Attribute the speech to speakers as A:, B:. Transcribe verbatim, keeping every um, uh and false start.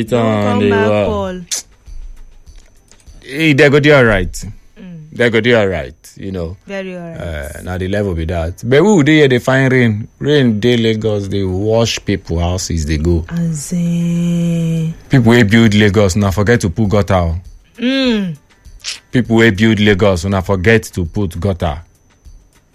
A: Come back, Paul. They go do all right. Mm. They go do all right. You know.
B: Very all right.
A: Uh, now the level be that. But who they they find rain? Rain they Lagos. They wash people houses. They go.
B: As in...
A: People who build Lagos now forget to put gutter.
B: Mm.
A: People who build Lagos now forget to put gutter.